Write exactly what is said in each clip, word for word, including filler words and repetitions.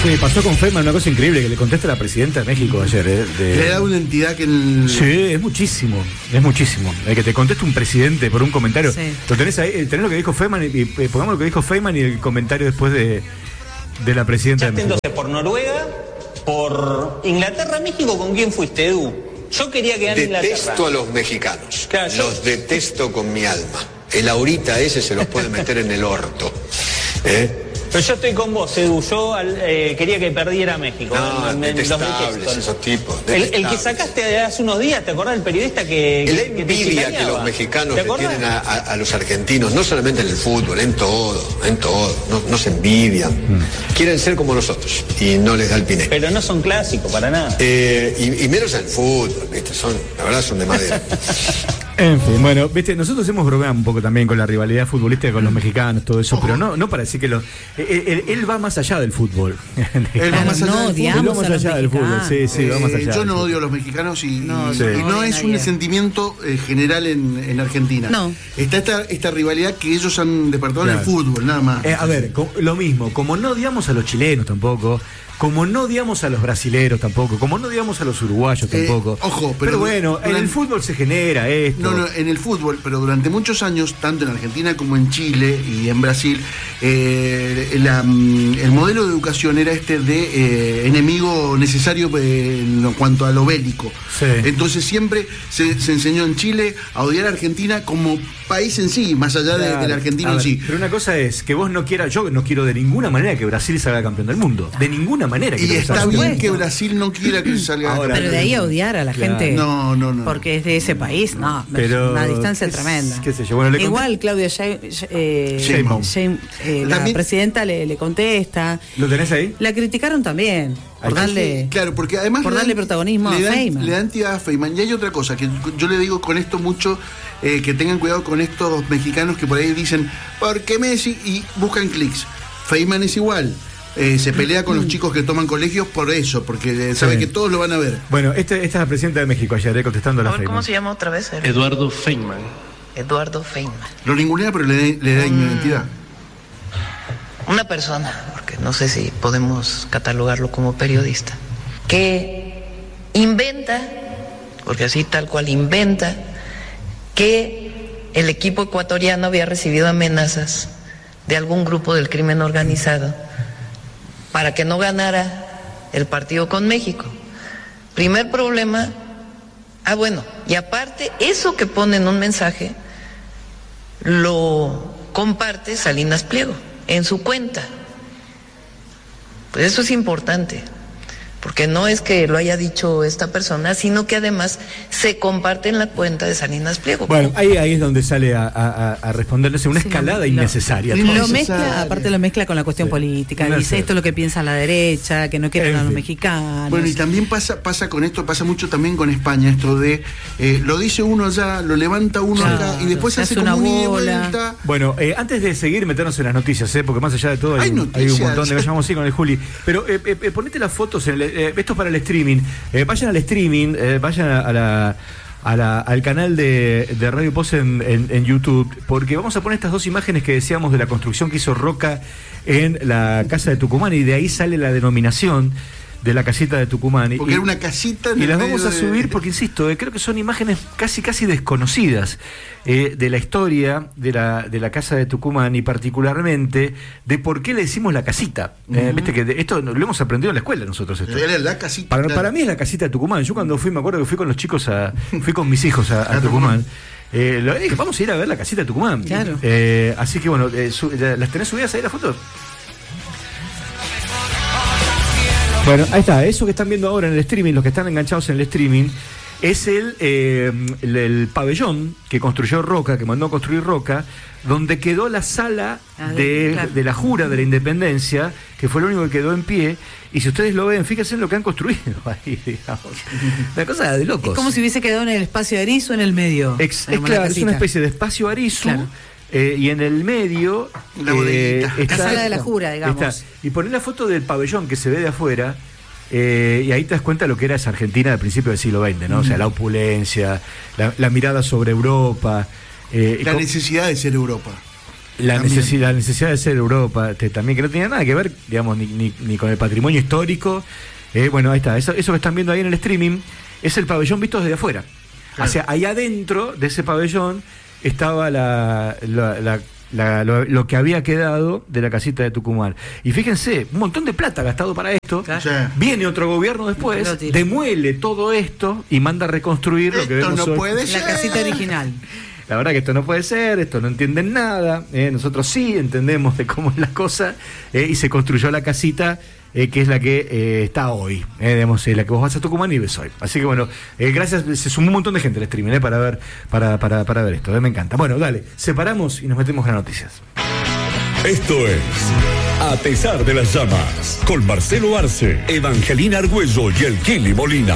Sí, pasó con Feynman una cosa increíble que le contesta a la presidenta de México ayer. Eh, de... Le da una entidad que... El... Sí, es muchísimo, es muchísimo. El que te conteste un presidente por un comentario. Sí. Lo tenés ahí, tenés lo que dijo Feynman y, y pongamos lo que dijo Feynman y el comentario después de, de la presidenta de México. Por Noruega, por Inglaterra, México, ¿con quién fuiste, Edu? Yo quería quedar en Inglaterra. Detesto a los mexicanos. Claro, yo... Los detesto con mi alma. El ahorita ese se los puede meter en el orto. ¿Eh? Pero yo estoy con vos, Edu. Yo eh, quería que perdiera México. No, en, en detestables esos tipos. El, el que sacaste hace unos días, ¿te acordás del periodista que, el que, que te envidia que los mexicanos le tienen a, a, a los argentinos, no solamente en el fútbol, en todo, en todo. No, no se envidian. Mm. Quieren ser como nosotros y no les da el piné. Pero no son clásicos para nada. Eh, y, y menos en el fútbol, ¿viste? Son, la verdad son de madera. En fin, bueno, viste, nosotros hemos bromeado un poco también con la rivalidad futbolística con los mexicanos, todo eso, pero no, no para decir que lo, él, él, él va más allá del fútbol. Él va más allá, no, del, fútbol. Él va más allá del fútbol, sí, sí, eh, va más allá. Yo no odio a los mexicanos y no, sí. y no es un sentimiento eh, general en, en Argentina. No. Está esta, esta rivalidad que ellos han despertado claro. en el fútbol, nada más. Eh, a ver, lo mismo, como no odiamos a los chilenos tampoco, como no odiamos a los brasileros tampoco, como no odiamos a los uruguayos tampoco. Eh, ojo, pero, pero bueno, durante, en el fútbol se genera esto. No, no, en el fútbol, pero durante muchos años, tanto en Argentina como en Chile y en Brasil, eh, la, el modelo de educación era este de eh, enemigo necesario en cuanto a lo bélico. Sí. Entonces siempre se, se enseñó en Chile a odiar a Argentina como país en sí, más allá claro. de, del argentino en sí. Pero una cosa es que vos no quieras, yo no quiero de ninguna manera que Brasil salga campeón del mundo. De ninguna manera. Y está bien que Brasil no quiera que salga ahora, pero de ahí a odiar a la claro. gente no, no, no. porque es de ese país, no, pero una distancia tremenda. Qué sé yo. Bueno, igual Claudia Sheinbaum, eh, eh, la también, presidenta le, le contesta. ¿Lo tenés ahí? La criticaron también por darle, sí, claro, porque además por darle dan, protagonismo le a dan, Feynman. Le dan entidad a Feynman. Y hay otra cosa que yo le digo con esto mucho, eh, que tengan cuidado con estos mexicanos que por ahí dicen ¿por qué Messi? Y buscan clics. Feynman es igual. Eh, se pelea con los chicos que toman colegios por eso, porque eh, sabe sí. que todos lo van a ver. Bueno, este, esta es la presidenta de México ayer, eh, contestando a la Feynman. ¿Cómo se llama otra vez? El... Eduardo Feynman. Eduardo Feynman. Lo ningunea, pero le, le da mm. identidad. Una persona, porque no sé si podemos catalogarlo como periodista, que inventa, porque así tal cual inventa, que el equipo ecuatoriano había recibido amenazas de algún grupo del crimen organizado para que no ganara el partido con México. Primer problema, ah bueno, y aparte, eso que pone en un mensaje, lo comparte Salinas Pliego en su cuenta. Pues eso es importante, porque no es que lo haya dicho esta persona, sino que además se comparte en la cuenta de Salinas Pliego. Bueno, ahí, ahí es donde sale a, a, a responderle una sí, escalada lo, innecesaria. Lo, lo mezcla, aparte lo mezcla con la cuestión sí. política, no dice sé. Esto es lo que piensa la derecha, que no quieren en a los fin. mexicanos. Bueno, y también pasa pasa con esto, pasa mucho también con España, esto de, eh, lo dice uno allá, lo levanta uno claro, acá, y después se hace como una ida y vuelta. Bueno, eh, antes de seguir meternos en las noticias, eh, porque más allá de todo hay, hay, hay un montón de que llamamos así con el Juli, pero eh, eh, ponete las fotos, en el, eh, esto es para el streaming, eh, vayan al streaming, eh, vayan a, a la, a la, al canal de, de Radio Post en, en, en YouTube, porque vamos a poner estas dos imágenes que decíamos de la construcción que hizo Roca en la casa de Tucumán, y de ahí sale la denominación de la casita de Tucumán. Porque y, era una casita en y el las vamos a de... subir porque, insisto, eh, creo que son imágenes casi casi desconocidas eh, de la historia de la, de la casa de Tucumán, y particularmente de por qué le decimos la casita. Uh-huh. eh, Viste que de, esto lo hemos aprendido en la escuela nosotros. Esto. Era la casita. Para, claro. para mí es la casita de Tucumán. Yo cuando fui, me acuerdo que fui con los chicos a, fui con mis hijos a, a Tucumán. Eh, lo dije, vamos a ir a ver la casita de Tucumán. Claro. Eh, así que bueno, eh, su, ¿las tenés subidas ahí las fotos? Bueno, ahí está, eso que están viendo ahora en el streaming, los que están enganchados en el streaming, es el, eh, el, el pabellón que construyó Roca, que mandó a construir Roca, donde quedó la sala ah, de, claro. de la jura de la independencia, que fue lo único que quedó en pie, y si ustedes lo ven, fíjense en lo que han construido ahí, digamos. Una cosa de locos. Es como si hubiese quedado en el espacio Arizu en el medio. Ex, es claro, es una especie de espacio Arizu. Claro. Eh, y en el medio la, eh, está, la sala de la jura, digamos. Está, y poner la foto del pabellón que se ve de afuera, eh, y ahí te das cuenta de lo que era esa Argentina del principio del siglo veinte, ¿no? Mm. O sea, la opulencia, la, la mirada sobre Europa. Eh, la con... necesidad de ser Europa. La necesidad, la necesidad de ser Europa, este, también, que no tenía nada que ver, digamos, ni, ni, ni con el patrimonio histórico. Eh, bueno, ahí está. Eso, eso que están viendo ahí en el streaming es el pabellón visto desde afuera. Claro. O sea, ahí adentro de ese pabellón estaba la, la, la, la, lo, lo que había quedado de la casita de Tucumán. Y fíjense, un montón de plata gastado para esto. Claro. Sí. Viene otro gobierno después, demuele todo esto y manda a reconstruir esto lo que vemos no hoy. Puede ser. La casita original. La verdad que esto no puede ser, esto no entienden nada, eh, nosotros sí entendemos de cómo es la cosa, eh, y se construyó la casita eh, que es la que eh, está hoy, eh, digamos, eh, la que vos vas a Tucumán y ves hoy. Así que bueno, eh, gracias, se sumó un montón de gente al streaming eh, para ver para, para, para ver esto, eh, me encanta. Bueno, dale, separamos y nos metemos en las noticias. Esto es A Pesar de las Llamas, con Marcelo Arce, Evangelina Argüello y el Kili Molina.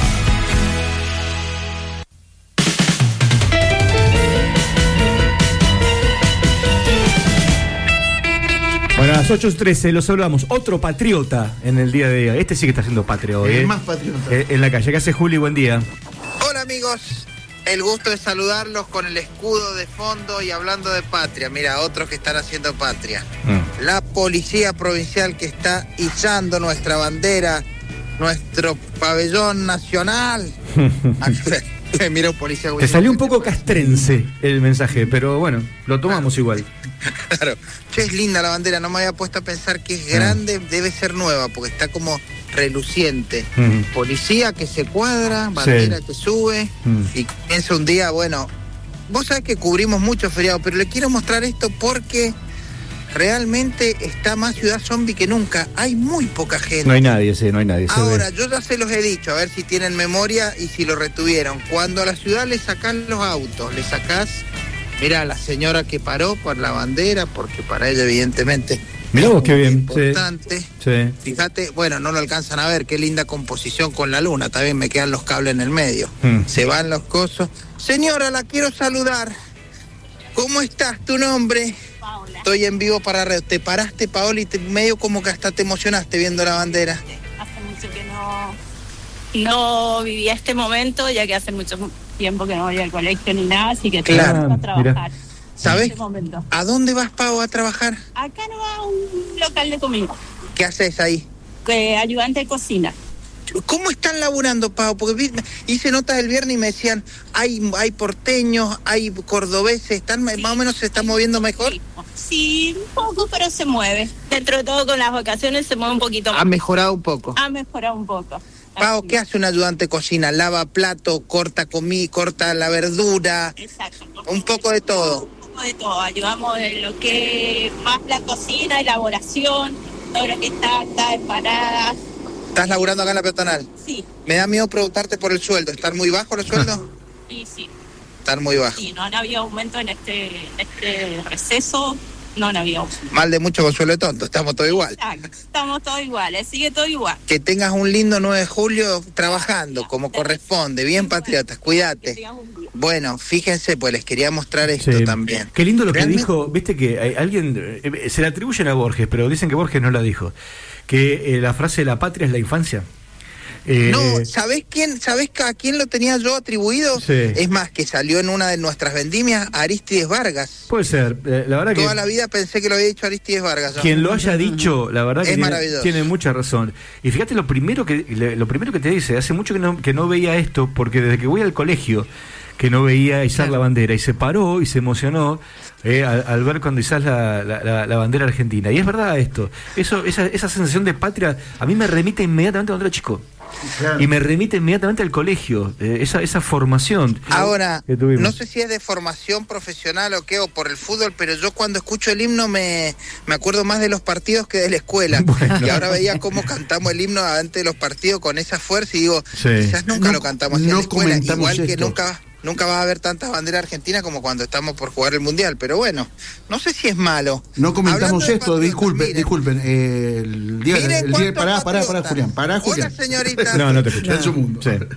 Bueno, a las ocho trece los saludamos. Otro patriota en el día de hoy. Este sí que está haciendo patria hoy. El eh. más patriota. Eh, en la calle. ¿Qué hace Juli? Buen día. Hola amigos, el gusto de saludarlos con el escudo de fondo y hablando de patria. Mira, otros que están haciendo patria. Mm. La policía provincial que está izando nuestra bandera, nuestro pabellón nacional. Mira un policía. Te salió un poco castrense el mensaje, pero bueno, lo tomamos ah. igual. Claro. Che, es linda la bandera, no me había puesto a pensar que es grande, ah. debe ser nueva, porque está como reluciente. Mm. Policía que se cuadra, bandera sí. que sube, mm. y pienso un día, bueno, vos sabés que cubrimos mucho feriado, pero le quiero mostrar esto porque realmente está más ciudad zombie que nunca. Hay muy poca gente. No hay nadie, sí, no hay nadie. Ahora, yo ya se los he dicho, a ver si tienen memoria y si lo retuvieron. Cuando a la ciudad le sacás los autos, le sacás, mirá, la señora que paró por la bandera, porque para ella evidentemente mirá vos qué bien. Importante. Sí. Sí. Fíjate, bueno, no lo alcanzan a ver, qué linda composición con la luna, también me quedan los cables en el medio. Mm. Se van los cosos. Señora, la quiero saludar. ¿Cómo estás? ¿Tu nombre? Paola. Estoy en vivo para red. Te paraste, Paola, y te, medio como que hasta te emocionaste viendo la bandera. Hace mucho que no, no vivía este momento, ya que hace mucho tiempo que no voy al colegio ni nada, así que claro. tengo que trabajar. ¿Sabes? Este ¿A dónde vas, Pau, a trabajar? Acá no va a un local de comida. ¿Qué haces ahí? Que ayudante de cocina. ¿Cómo están laburando, Pau? Porque hice notas el viernes y me decían, hay hay porteños, hay cordobeses, están sí. más o menos se están moviendo mejor. Sí. sí, un poco, pero se mueve. Dentro de todo, con las vacaciones se mueve un poquito más. ¿Ha mejorado un poco? Ha mejorado un poco. Pau, ¿qué hace un ayudante de cocina? Lava plato, corta comida, corta la verdura. Exacto. Un poco de todo. Un poco de todo. Ayudamos en lo que es más la cocina, elaboración, todo lo que está acá en paradas. ¿Estás laburando acá en la peatonal? Sí. Me da miedo preguntarte por el sueldo. ¿Están muy bajos los sueldos? Sí, sí. Están muy bajos. Sí, no han habido aumento en este, en este receso. No han habido aumento. Mal de mucho consuelo de tonto. Estamos todos igual. Exacto. Estamos todos iguales. Sigue todo igual. Que tengas un lindo nueve de julio trabajando como corresponde. Bien, patriotas. Cuídate. Bueno, fíjense, pues les quería mostrar esto sí. también. Qué lindo lo ¿Realmente? que dijo. Viste que hay, alguien eh, se le atribuyen a Borges, pero dicen que Borges no la dijo. Que eh, la frase de la patria es la infancia. Eh, no, ¿sabés quién, sabés a quién lo tenía yo atribuido? Sí. Es más, que salió en una de nuestras vendimias, Arístides Vargas. Puede ser, eh, la verdad Toda que... la vida pensé que lo había dicho Arístides Vargas. ¿No? Quien lo haya dicho, la verdad es que tiene, maravilloso. tiene mucha razón. Y fíjate lo primero que lo primero que te dice, hace mucho que no, que no veía esto, porque desde que voy al colegio, que no veía izar claro. la bandera, y se paró y se emocionó eh, al, al ver cuando izás la, la, la, la bandera argentina. Y es verdad esto, eso esa, esa sensación de patria a mí me remite inmediatamente cuando era chico. Claro. Y me remite inmediatamente al colegio, eh, esa esa formación. Ahora, no sé si es de formación profesional o qué, o por el fútbol, pero yo cuando escucho el himno me, me acuerdo más de los partidos que de la escuela. Bueno. Y ahora veía cómo cantamos el himno antes de los partidos con esa fuerza y digo, sí. quizás nunca no, lo cantamos así no en la escuela, igual esto. que nunca... Nunca vas a ver tantas banderas argentinas como cuando estamos por jugar el Mundial, pero bueno, no sé si es malo. No comentamos esto, disculpen, miren. disculpen. Eh, el día, el día, pará, pará, pará, Julián, pará, Julián. Hola, señorita. No, no te escucho. En su mundo. Sí.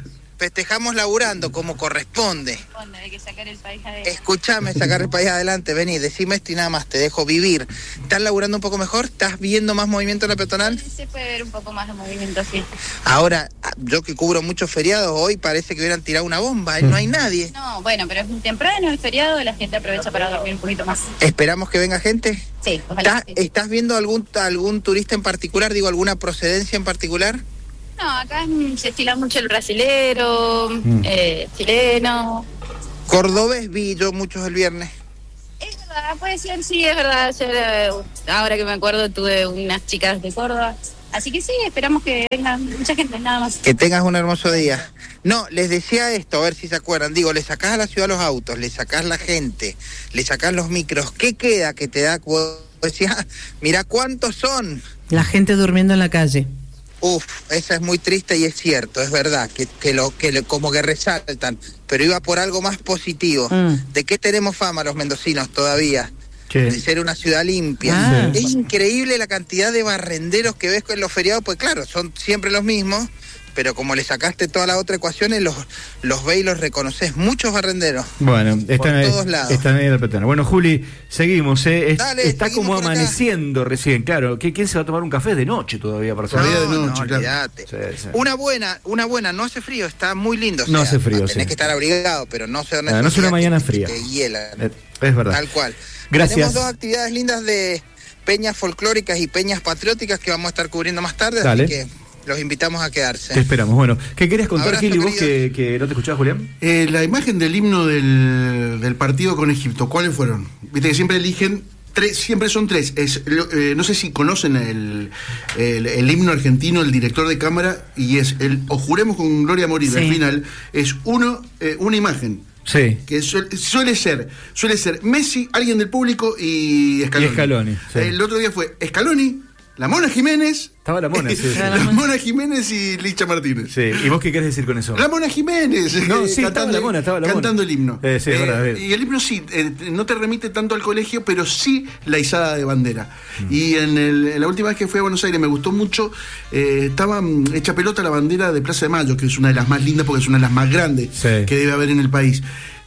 festejamos laburando como corresponde. Hay que sacar el país adelante. Escuchame, sacar el país adelante, vení, decime esto y nada más, te dejo vivir. ¿Estás laburando un poco mejor? ¿Estás viendo más movimiento en la peatonal? Se puede ver un poco más de movimiento, sí. Ahora, yo que cubro muchos feriados, hoy parece que hubieran tirado una bomba, no hay nadie. No, bueno, pero es muy temprano, el feriado, la gente aprovecha para dormir un poquito más. ¿Esperamos que venga gente? Sí, ojalá. ¿Estás, ¿Estás viendo algún, algún turista en particular, digo, alguna procedencia en particular? No, acá se estila mucho el brasilero, mm. eh, chileno. Cordobés vi yo muchos el viernes. Es verdad, puede ser, sí, es verdad. Yo, ahora que me acuerdo, tuve unas chicas de Córdoba. Así que sí, esperamos que venga mucha gente, nada más. Que tengas un hermoso día. No, les decía esto, a ver si se acuerdan. Digo, le sacás a la ciudad los autos, le sacás la gente, le sacás los micros. ¿Qué queda que te da? Decía, mira cuántos son. La gente durmiendo en la calle. Uf, esa es muy triste y es cierto, es verdad, que, que, lo, que lo, como que resaltan, pero iba por algo más positivo. Mm. ¿De qué tenemos fama los mendocinos todavía? ¿Qué? De ser una ciudad limpia. Ah. Es increíble la cantidad de barrenderos que ves en los feriados, pues claro, son siempre los mismos, pero como le sacaste todas las otras ecuaciones, los, los ve y los reconoces, muchos barrenderos. Bueno, están ahí, todos lados. Están ahí en la petana. Bueno, Juli, seguimos, ¿eh? Es, Dale, está como amaneciendo acá. Recién, claro. ¿Quién se va a tomar un café de noche todavía? Para todavía no, de noche, no, claro. Sí, sí. Una buena, una buena, no hace frío, está muy lindo. O sea, no hace frío, tenés sí. que estar abrigado, pero no se no, no es una mañana fría. Que hielan. Es, es verdad. Tal cual. Gracias. Tenemos dos actividades lindas de peñas folclóricas y peñas patrióticas que vamos a estar cubriendo más tarde, Dale. Así que los invitamos a quedarse. Te esperamos. Bueno, ¿qué querías contar, Gil, y vos que, que no te escuchabas, Julián? Eh, la imagen del himno del, del partido con Egipto, ¿cuáles fueron? Viste que siempre eligen tres, siempre son tres. Es, eh, no sé si conocen el, el, el himno argentino, el director de cámara, y es el O Juremos con Gloria a Morir, sí. Al final, es uno, eh, una imagen. Sí. Que suele, suele ser, suele ser Messi, alguien del público y Scaloni. Y Scaloni, sí. El otro día fue Scaloni, la Mona Jiménez. Estaba la Mona, sí, sí. La Mona Jiménez y Licha Martínez. Sí. ¿Y vos qué querés decir con eso? La Mona Jiménez. No, sí, estaba la Mona, estaba la Mona. Cantando el himno. Eh, sí, eh, verdad, y el himno sí, eh, no te remite tanto al colegio, pero sí la izada de bandera. Mm. Y en, el, en la última vez que fui a Buenos Aires me gustó mucho, eh, estaba hecha pelota la bandera de Plaza de Mayo, que es una de las más lindas porque es una de las más grandes sí. que debe haber en el país.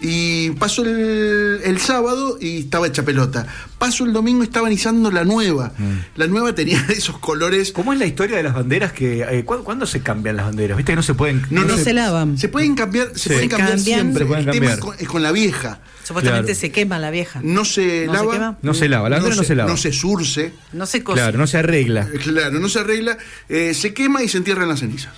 Y pasó el, el sábado y estaba hecha pelota. Pasó el domingo y estaban izando la nueva. Mm. La nueva tenía esos colores. ¿Cómo es la historia de las banderas? que eh, ¿cuándo, ¿Cuándo se cambian las banderas? ¿Viste que no se pueden? No, no, no se, se lavan. Se pueden cambiar, se sí. pueden cambiar cambian, siempre. Se pueden el cambiar. tema es con, es con la vieja. Supuestamente claro. se quema la vieja. No se ¿No lava. Se no se lava. La bandera no, no se, se lava. No se surce. No se cose. Claro, no se arregla. Claro, no se arregla. Eh, se quema y se entierra en las cenizas.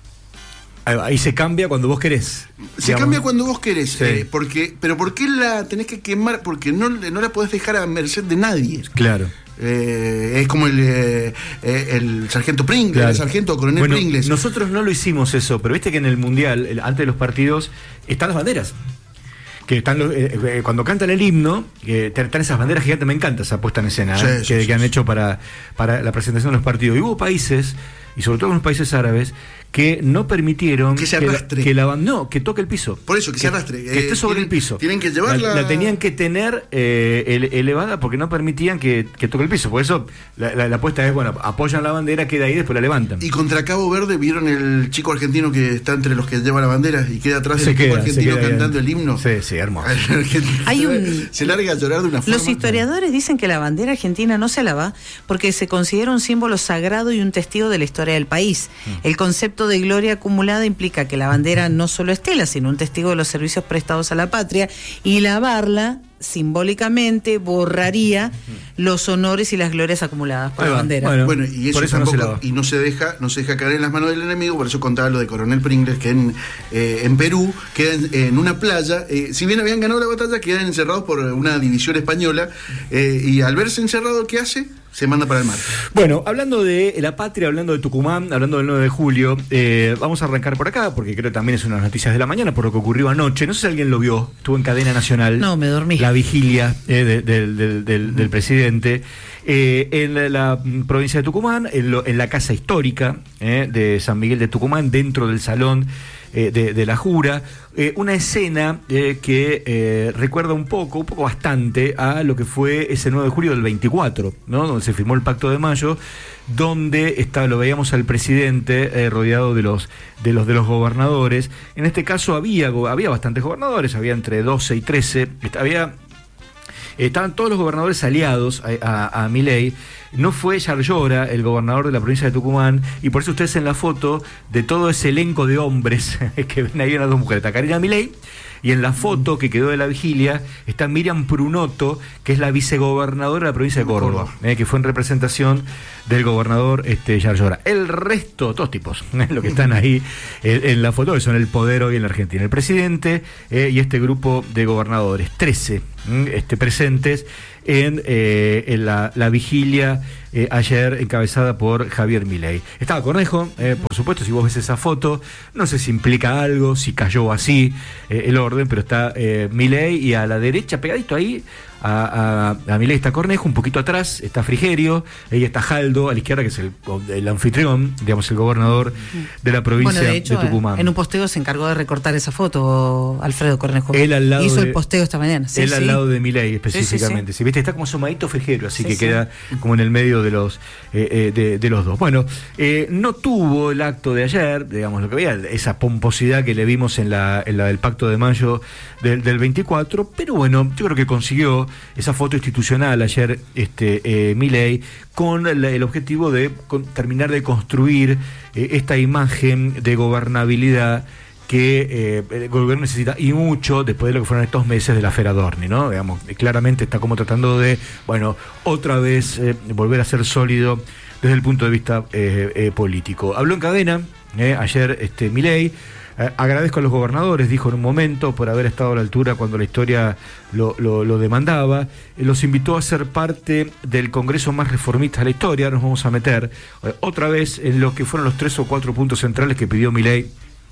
Ahí se cambia cuando vos querés. Se digamos. cambia cuando vos querés. Sí. Eh, porque, pero ¿por qué la tenés que quemar? Porque no, no la podés dejar a merced de nadie. Claro. Eh, es como el, eh, el sargento Pringles, claro. el sargento coronel bueno, Pringles. Nosotros no lo hicimos eso, pero viste que en el Mundial, el, antes de los partidos, están las banderas. Que están los, eh, eh, cuando cantan el himno, eh, están esas banderas gigantes, me encanta esa puesta en escena sí, eh, sí, que, sí, que han sí. hecho para, para la presentación de los partidos. Y hubo países, y sobre todo unos países árabes, que no permitieron que se arrastre, que, la, que la no, que toque el piso. Por eso, que, que se arrastre. Que eh, esté sobre tienen, el piso. Tienen que llevarla. La, la tenían que tener eh, ele, elevada porque no permitían que, que toque el piso. Por eso la, la, la apuesta es, bueno, apoyan la bandera, queda ahí y después la levantan. Y contra Cabo Verde, ¿vieron el chico argentino que está entre los que lleva la bandera y queda atrás del chico argentino cantando el himno? Sí, sí, hermoso. Hay un... Se larga a llorar de una forma. Los historiadores dicen que la bandera argentina no se lava porque se considera un símbolo sagrado y un testigo de la historia del país. Mm. El concepto de gloria acumulada implica que la bandera no solo es tela, sino un testigo de los servicios prestados a la patria, y lavarla simbólicamente borraría los honores y las glorias acumuladas por la bandera. Bueno, bueno, y eso, eso tampoco, no se y no se deja, no se deja caer en las manos del enemigo. Por eso contaba lo de Coronel Pringles, que en, eh, en Perú quedan en una playa, eh, si bien habían ganado la batalla, quedan encerrados por una división española, eh, y al verse encerrado, ¿qué hace? Se manda para el mar. Bueno, hablando de la patria, hablando de Tucumán, hablando del nueve de julio, eh, vamos a arrancar por acá, porque creo que también es una de las noticias de la mañana, por lo que ocurrió anoche. No sé si alguien lo vio, estuvo en cadena nacional. No, me dormí. La vigilia eh, de, de, de, de, del, del presidente eh, en la, la provincia de Tucumán, en, lo, en la casa histórica eh, de San Miguel de Tucumán, dentro del salón eh, de, de la jura. Eh, una escena eh, que eh, recuerda un poco, un poco bastante a lo que fue ese nueve de julio del veinticuatro, ¿no? Donde se firmó el Pacto de Mayo, donde está, lo veíamos al presidente eh, rodeado de los, de los de los gobernadores. En este caso había, había bastantes gobernadores, había entre doce y trece, había... Estaban todos los gobernadores aliados a, a, a Milei. No fue Yarlora el gobernador de la provincia de Tucumán, y por eso ustedes en la foto de todo ese elenco de hombres que ven ahí unas dos mujeres, está Karina Milei, y en la foto que quedó de la vigilia está Miriam Prunoto, que es la vicegobernadora de la provincia de Córdoba, eh, que fue en representación del gobernador este, Yarlora. El resto, todos tipos, eh, lo que están ahí eh, en la foto, que son el poder hoy en la Argentina. El presidente eh, y este grupo de gobernadores, trece eh, este, presentes en, eh, en la, la vigilia eh, ayer encabezada por Javier Milei. Estaba Cornejo, eh, por supuesto, si vos ves esa foto, no sé si implica algo, si cayó así eh, el orden, pero está eh, Milei, y a la derecha, pegadito ahí, a, a, a Milei está Cornejo, un poquito atrás está Frigerio, ahí está Jaldo, a la izquierda, que es el, el anfitrión, digamos, el gobernador de la provincia bueno, de, hecho, de Tucumán. En un posteo se encargó de recortar esa foto, Alfredo Cornejo. Él al lado hizo de, el posteo esta mañana. Sí, él sí. al lado de Milei específicamente. Sí, sí, sí. ¿Viste? Está como asomadito Frigerio, así sí, que sí. queda como en el medio de los eh, eh, de, de los dos. Bueno, eh, no tuvo el acto de ayer, digamos lo que había, esa pomposidad que le vimos en la, en la del Pacto de Mayo del, del veinticuatro, pero bueno, yo creo que consiguió esa foto institucional ayer este eh, Milei, con el, el objetivo de con, terminar de construir eh, esta imagen de gobernabilidad que eh, el gobierno necesita, y mucho después de lo que fueron estos meses de la Fera Dorni, ¿no? Digamos, claramente está como tratando de, bueno, otra vez eh, volver a ser sólido desde el punto de vista eh, eh, político. Habló en cadena eh, ayer este Milei. Eh, agradezco a los gobernadores, dijo en un momento, por haber estado a la altura cuando la historia lo, lo, lo demandaba. Eh, los invitó a ser parte del Congreso más reformista de la historia. Nos vamos a meter eh, otra vez en lo que fueron los tres o cuatro puntos centrales que pidió Milei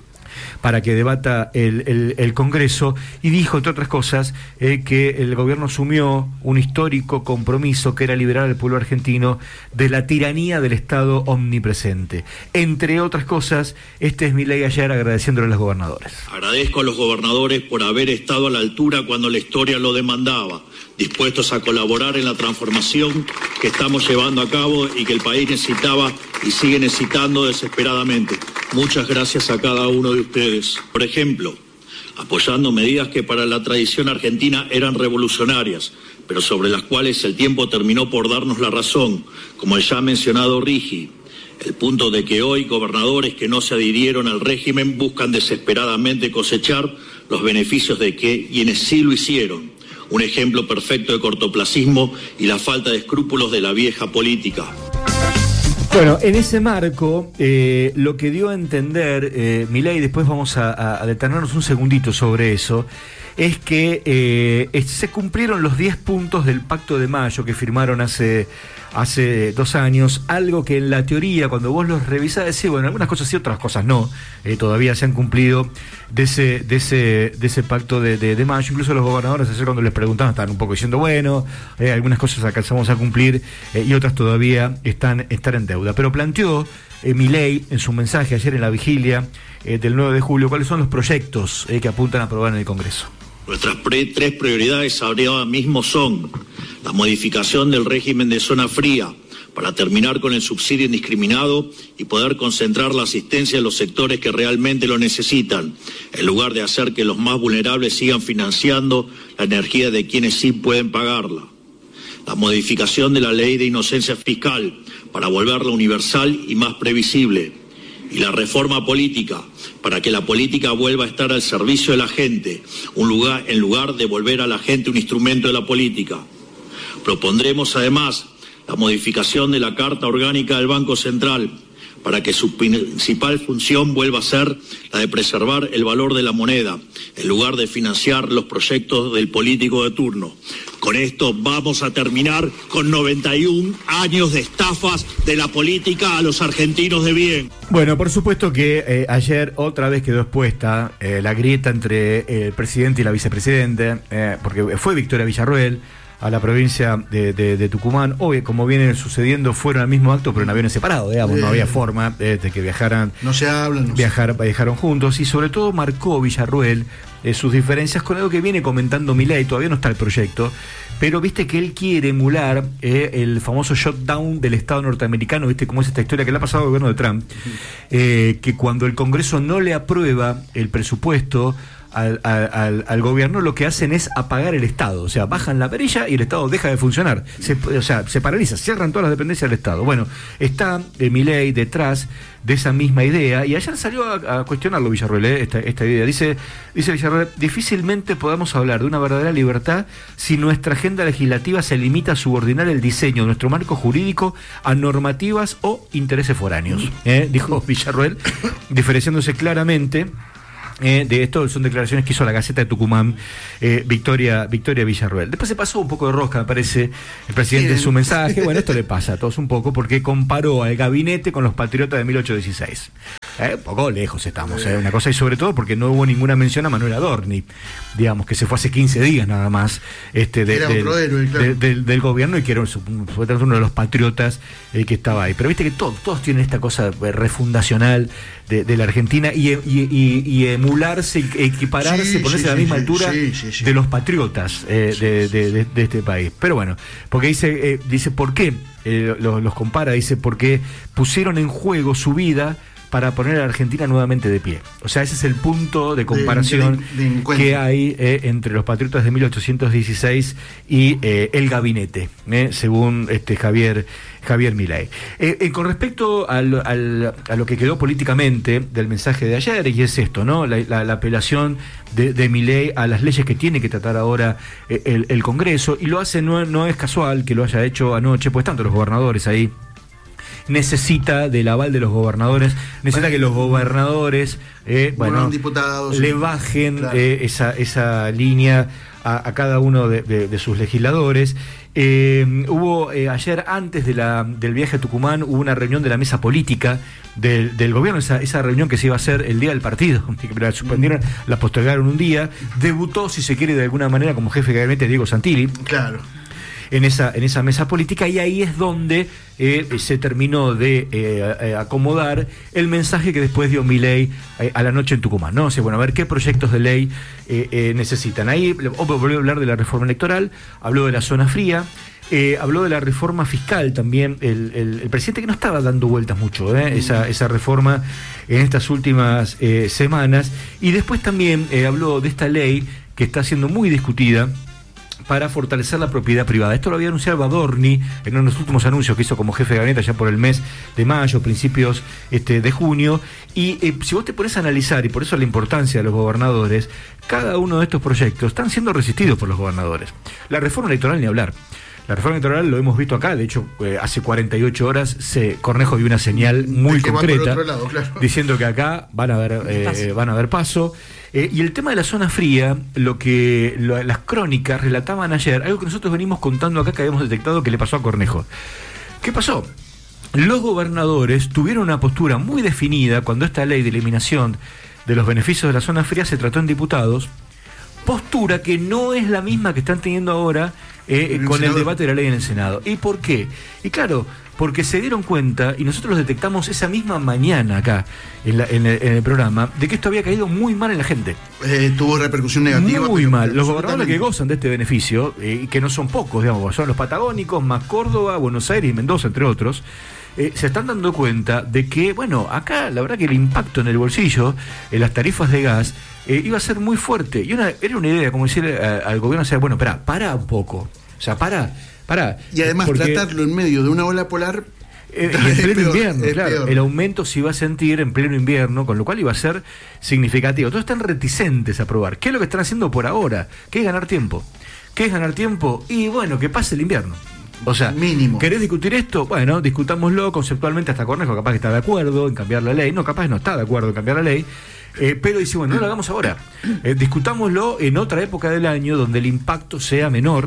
para que debata el, el, el Congreso, y dijo, entre otras cosas, eh, que el gobierno asumió un histórico compromiso que era liberar al pueblo argentino de la tiranía del Estado omnipresente. Entre otras cosas, este es Milei ayer agradeciéndole a los gobernadores. Agradezco a los gobernadores por haber estado a la altura cuando la historia lo demandaba, dispuestos a colaborar en la transformación que estamos llevando a cabo y que el país necesitaba y sigue necesitando desesperadamente. Muchas gracias a cada uno de ustedes. Por ejemplo, apoyando medidas que para la tradición argentina eran revolucionarias, pero sobre las cuales el tiempo terminó por darnos la razón, como el ya mencionado Rigi, el punto de que hoy gobernadores que no se adhirieron al régimen buscan desesperadamente cosechar los beneficios de que quienes sí lo hicieron. Un ejemplo perfecto de cortoplacismo y la falta de escrúpulos de la vieja política. Bueno, en ese marco, eh, lo que dio a entender eh, Milei, después vamos a, a detenernos un segundito sobre eso, es que eh, se cumplieron los diez puntos del Pacto de Mayo que firmaron hace, hace dos años, algo que en la teoría, cuando vos los revisás, decís, bueno, algunas cosas sí, otras cosas no, eh, todavía se han cumplido de ese, de ese, de ese Pacto de, de, de Mayo. Incluso los gobernadores ayer cuando les preguntaban estaban un poco diciendo, bueno, eh, algunas cosas alcanzamos a cumplir eh, y otras todavía están, están en deuda. Pero planteó eh, Milei en su mensaje ayer en la vigilia eh, del nueve de julio cuáles son los proyectos eh, que apuntan a aprobar en el Congreso. Nuestras pre- tres prioridades ahora mismo son la modificación del régimen de zona fría para terminar con el subsidio indiscriminado y poder concentrar la asistencia en los sectores que realmente lo necesitan, en lugar de hacer que los más vulnerables sigan financiando la energía de quienes sí pueden pagarla. La modificación de la ley de inocencia fiscal para volverla universal y más previsible. Y la reforma política, para que la política vuelva a estar al servicio de la gente, un lugar, en lugar de volver a la gente un instrumento de la política. Propondremos además la modificación de la Carta Orgánica del Banco Central, para que su principal función vuelva a ser la de preservar el valor de la moneda, en lugar de financiar los proyectos del político de turno. Con esto vamos a terminar con noventa y un años de estafas de la política a los argentinos de bien. Bueno, por supuesto que eh, ayer otra vez quedó expuesta eh, la grieta entre el presidente y la vicepresidente, eh, porque fue Victoria Villarruel a la provincia de, de, de Tucumán. Hoy, como viene sucediendo, fueron al mismo acto, pero en aviones separados, digamos, eh, no había forma eh, de que viajaran. No se hablan. No viajar, se... Viajaron juntos, y sobre todo marcó Villarruel eh, sus diferencias con algo que viene comentando Milei. Todavía no está el proyecto, pero viste que él quiere emular eh, el famoso shutdown del Estado norteamericano. Viste cómo es esta historia que le ha pasado al gobierno de Trump, eh, que cuando el Congreso no le aprueba el presupuesto Al, al, al gobierno, lo que hacen es apagar el Estado, o sea, bajan la perilla y el Estado deja de funcionar, se, o sea, se paraliza, cierran todas las dependencias del Estado. Bueno, está eh, Milei detrás de esa misma idea, y ayer salió a, a cuestionarlo Villarruel, eh, esta, esta idea. Dice, dice Villarruel, difícilmente podamos hablar de una verdadera libertad si nuestra agenda legislativa se limita a subordinar el diseño de nuestro marco jurídico a normativas o intereses foráneos, eh, dijo Villarruel, diferenciándose claramente Eh, de esto. Son declaraciones que hizo la Gaceta de Tucumán, eh, Victoria Victoria Villarruel. Después se pasó un poco de rosca, me parece, el presidente en su mensaje. Bueno, esto le pasa a todos un poco, porque comparó al gabinete con los patriotas de mil ochocientos dieciséis. Eh, un poco lejos estamos, eh, una cosa, y sobre todo porque no hubo ninguna mención a Manuel Adorni, digamos, que se fue hace quince días nada más este, de, de, héroe, claro. de, de, del gobierno, y que era uno de los patriotas eh, que estaba ahí. Pero viste que todos, todos tienen esta cosa refundacional de, de la Argentina, y, y, y, y emularse, equipararse, sí, ponerse sí, a la misma sí, altura sí, sí, sí. de los patriotas eh, sí, de, de, de, de este país. Pero bueno, porque dice, eh, dice ¿por qué? Eh, los, los compara, dice, porque pusieron en juego su vida para poner a la Argentina nuevamente de pie. O sea, ese es el punto de comparación de, de, de que hay eh, entre los patriotas de mil ochocientos dieciséis y eh, el gabinete, eh, según este Javier Javier Milei. Eh, eh, con respecto al, al, a lo que quedó políticamente del mensaje de ayer, y es esto, ¿no? La, la, la apelación de, de Milei a las leyes que tiene que tratar ahora eh, el, el Congreso, y lo hace, no, no es casual que lo haya hecho anoche, pues tanto los gobernadores ahí. Necesita del aval de los gobernadores, necesita bueno, que los gobernadores eh, bueno, diputados, le bajen claro. eh, esa, esa línea a, a cada uno de, de, de sus legisladores. Eh, hubo eh, ayer, antes de la, del viaje a Tucumán, hubo una reunión de la mesa política del, del gobierno, esa, esa reunión que se iba a hacer el día del partido, la suspendieron, mm. la postergaron un día. Debutó, si se quiere, de alguna manera como jefe de gabinete Diego Santilli. Claro. En esa, en esa mesa política, y ahí es donde eh, se terminó de eh, acomodar el mensaje que después dio Milei eh, a la noche en Tucumán, ¿no? O sea, bueno, a ver qué proyectos de ley eh, eh, necesitan. Ahí volvió a hablar de la reforma electoral, habló de la zona fría, eh, habló de la reforma fiscal también, el, el, el presidente, que no estaba dando vueltas mucho, ¿eh? esa, esa reforma en estas últimas eh, semanas, y después también eh, habló de esta ley que está siendo muy discutida para fortalecer la propiedad privada. Esto lo había anunciado Adorni en uno de los últimos anuncios que hizo como jefe de gabinete ya por el mes de mayo, principios este, de junio. Y eh, si vos te pones a analizar, y por eso la importancia de los gobernadores, cada uno de estos proyectos están siendo resistidos por los gobernadores. La reforma electoral, ni hablar. La reforma electoral lo hemos visto acá, de hecho, eh, hace cuarenta y ocho horas se, Cornejo dio una señal muy concreta lado, claro. diciendo que acá van a haber, eh, van a haber paso. Eh, y el tema de la zona fría, lo que lo, las crónicas relataban ayer, algo que nosotros venimos contando acá, que habíamos detectado que le pasó a Cornejo. ¿Qué pasó? Los gobernadores tuvieron una postura muy definida cuando esta ley de eliminación de los beneficios de la zona fría se trató en diputados, postura que no es la misma que están teniendo ahora eh, con Senado. El debate de la ley en el Senado. ¿Y por qué? Y claro, porque se dieron cuenta, y nosotros lo detectamos esa misma mañana acá en, la, en, el, en el programa, de que esto había caído muy mal en la gente. Eh, tuvo repercusión negativa. Muy mal. Los gobernadores que gozan de este beneficio, y eh, que no son pocos, digamos, son los patagónicos, más Córdoba, Buenos Aires y Mendoza, entre otros, eh, se están dando cuenta de que, bueno, acá la verdad que el impacto en el bolsillo, en las tarifas de gas, eh, iba a ser muy fuerte. Y una, era una idea, como decir a, al gobierno, o sea, bueno, espera, para un poco. O sea, para... Para, y además porque, tratarlo en medio de una ola polar eh, y en pleno peor, invierno, claro, peor. El aumento se iba a sentir en pleno invierno, con lo cual iba a ser significativo. Todos están reticentes a probar. ¿Qué es lo que están haciendo por ahora? ¿Qué es ganar tiempo? ¿Qué es ganar tiempo? Y bueno, que pase el invierno. O sea, mínimo. ¿Querés discutir esto? Bueno, discutámoslo conceptualmente. Hasta Cornejo capaz que está de acuerdo en cambiar la ley. No, capaz no está de acuerdo en cambiar la ley. Eh, pero dice, bueno, no lo hagamos ahora. Eh, discutámoslo en otra época del año donde el impacto sea menor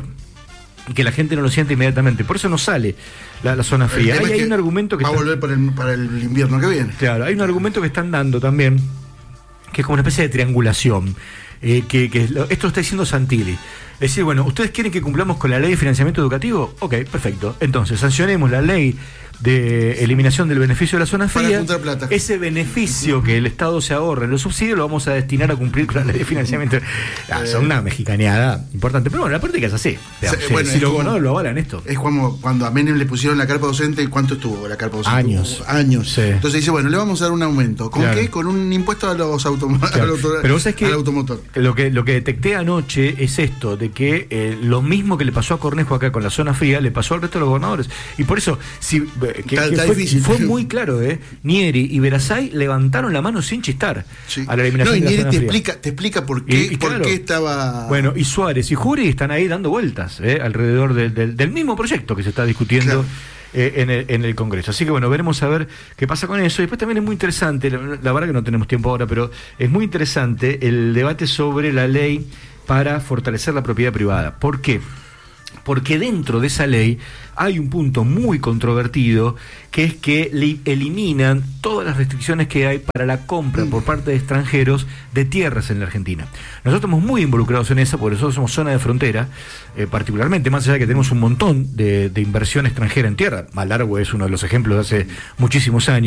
y que la gente no lo siente inmediatamente. Por eso no sale la, la zona fría. Hay, hay un argumento que va está, a volver para el, para el invierno que viene. Claro, hay un argumento que están dando también, que es como una especie de triangulación. eh, que, que lo, esto lo está diciendo Santilli. Es decir, bueno, ¿ustedes quieren que cumplamos con la ley de financiamiento educativo? Ok, perfecto. Entonces, sancionemos la ley de eliminación del beneficio de la zona fría. Ese beneficio que el Estado se ahorra en los subsidios lo vamos a destinar a cumplir con la ley de financiamiento. Ah, son una mexicaneada importante. Pero bueno, la práctica es así. Digamos, sí, si bueno, si los como, gobernadores lo avalan esto. Es como cuando a Menem le pusieron la carpa docente, ¿cuánto estuvo la carpa docente? Años. Uh, años. Sí. Entonces dice, bueno, le vamos a dar un aumento. ¿Con claro. qué? Con un impuesto a los automóviles. Claro. Pero vos sabés que al automotor. Lo que, lo que detecté anoche es esto, de que eh, lo mismo que le pasó a Cornejo acá con la zona fría, le pasó al resto de los gobernadores. Y por eso, si, eh, que, está, que está fue, difícil. fue muy claro, ¿eh? Nieri y Verasay levantaron la mano sin chistar sí. a la eliminación no, y de la Nieri zona te fría. explica, te explica por qué, y, y por claro, qué estaba. Bueno, y Suárez y Jury están ahí dando vueltas ¿eh? alrededor del, del, del mismo proyecto que se está discutiendo. Claro. Eh, en, el, en el Congreso. Así que bueno, veremos a ver qué pasa con eso. Y después también es muy interesante, la, la verdad que no tenemos tiempo ahora, pero es muy interesante el debate sobre la ley para fortalecer la propiedad privada. ¿Por qué? Porque dentro de esa ley hay un punto muy controvertido, que es que le eliminan todas las restricciones que hay para la compra por parte de extranjeros de tierras en la Argentina. Nosotros estamos muy involucrados en eso, porque nosotros somos zona de frontera, eh, particularmente, más allá de que tenemos un montón de, de inversión extranjera en tierra. Malargüe es uno de los ejemplos de hace muchísimos años.